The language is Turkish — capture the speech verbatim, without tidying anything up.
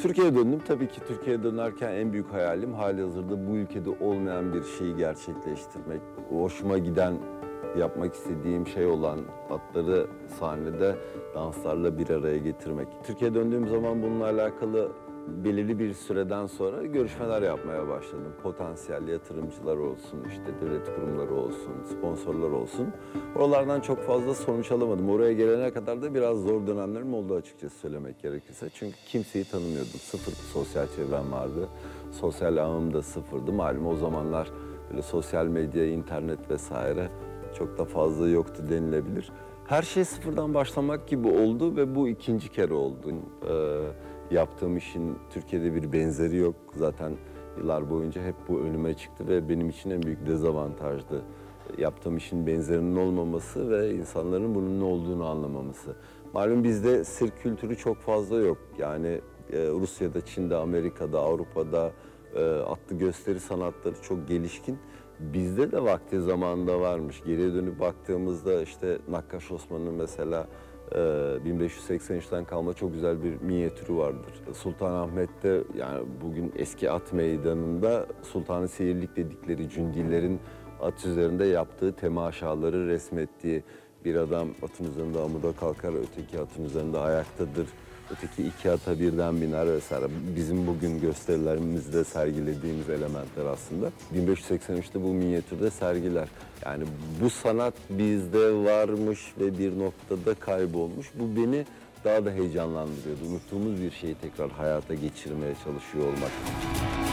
Türkiye'ye döndüm. Tabii ki Türkiye'ye dönerken en büyük hayalim halihazırda bu ülkede olmayan bir şeyi gerçekleştirmek. Hoşuma giden, yapmak istediğim şey olan atları sahnede danslarla bir araya getirmek. Türkiye'ye döndüğüm zaman bununla alakalı belirli bir süreden sonra görüşmeler yapmaya başladım. Potansiyel yatırımcılar olsun, işte devlet kurumları olsun, sponsorlar olsun. Oralardan çok fazla sonuç alamadım. Oraya gelene kadar da biraz zor dönemlerim oldu açıkçası söylemek gerekirse. Çünkü kimseyi tanımıyordum. Sıfır sosyal çevrem vardı. Sosyal ağım da sıfırdı. Malum o zamanlar böyle sosyal medya, internet vesaire çok da fazla yoktu denilebilir. Her şey sıfırdan başlamak gibi oldu ve bu ikinci kere oldu. Ee, yaptığım işin Türkiye'de bir benzeri yok. Zaten yıllar boyunca hep bu önüme çıktı ve benim için en büyük dezavantajdı. Yaptığım işin benzerinin olmaması ve insanların bunun ne olduğunu anlamaması. Malum bizde sirk kültürü çok fazla yok. Yani e, Rusya'da, Çin'de, Amerika'da, Avrupa'da e, atlı gösteri sanatları çok gelişkin. Bizde de vakti zamanında varmış. Geriye dönüp baktığımızda işte Nakkaş Osman'ın mesela bin beş yüz seksen üçten kalma çok güzel bir minyatürü vardır. Sultanahmet'te, yani bugün eski at meydanında Sultan-ı Seyirlik dedikleri cündilerin at üzerinde yaptığı temaşaları resmettiği bir adam atın üzerinde amuda kalkar, öteki atın üzerinde ayaktadır. Öteki iki ata birden biner vesaire. Bizim bugün gösterilerimizde sergilediğimiz elementler aslında. bin beş yüz seksen üçte bu minyatürde sergiler. Yani bu sanat bizde varmış ve bir noktada kaybolmuş. Bu beni daha da heyecanlandırıyordu. Unuttuğumuz bir şeyi tekrar hayata geçirmeye çalışıyor olmak.